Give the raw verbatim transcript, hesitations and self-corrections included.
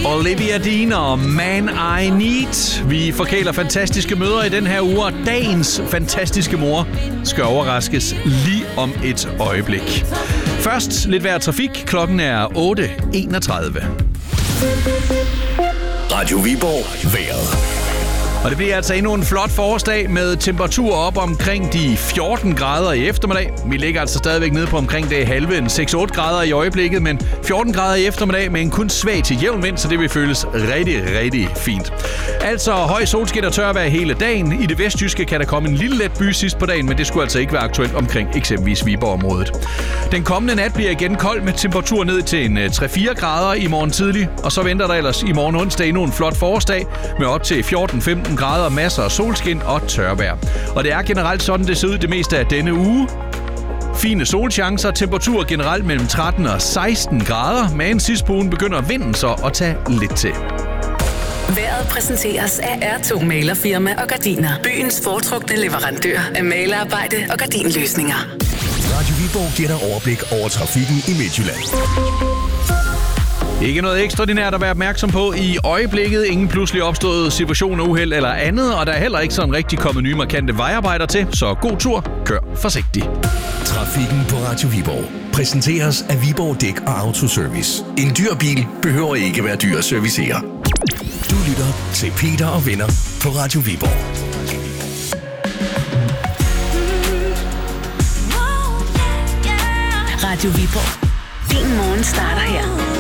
Olivia Dean og Man I Need. Vi forkæler fantastiske møder i den her uge, og dagens fantastiske mor skal overraskes lige om et øjeblik. Først lidt vejr trafik. Klokken er otte enogtredive. Radio Viborg vejret. Og det bliver altså endnu en flot forårsdag med temperaturer op omkring de fjorten grader i eftermiddag. Vi ligger altså stadigvæk nede på omkring det halve, en seks otte grader i øjeblikket, men fjorten grader i eftermiddag med en kun svag til jævn vind, så det vil føles rigtig, rigtig fint. Altså høj solskin og tørvejr hele dagen. I det vestjyske kan der komme en lille let by sidst på dagen, men det skulle altså ikke være aktuelt omkring eksempelvis Viborg-området. Den kommende nat bliver igen kold med temperatur ned til en tre fire grader i morgen tidlig, og så venter der ellers i morgen onsdag endnu en flot forårsdag med op til fjorten femten grader, masser af solskin og tørvejr. Og det er generelt sådan, det ser ud det meste af denne uge. Fine solchancer, temperatur generelt mellem tretten og seksten grader, men sidst på ugen begynder vinden så at tage lidt til. Vejret præsenteres af R to Malerfirma og Gardiner. Byens foretrukne leverandør af malerarbejde og gardinløsninger. Radio Viborg giver dig overblik over trafikken i Midtjylland. Ikke noget ekstraordinært at være opmærksom på i øjeblikket. Ingen pludselig opstået situation, uheld eller andet, og der er heller ikke sådan rigtig kommet nye markante vejarbejder til, så god tur, kør forsigtigt. Trafikken på Radio Viborg præsenteres af Viborg Dæk og Autoservice. En dyr bil behøver ikke være dyr at servicere. Du lytter til Peter og Venner på Radio Viborg. Radio Viborg. Din morgen starter her.